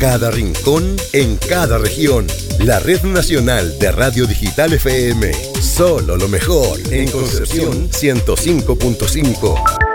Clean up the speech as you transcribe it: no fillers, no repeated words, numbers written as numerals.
cada rincón, en cada región. La Red Nacional de Radio Digital FM. Solo lo mejor. En Concepción 105.5.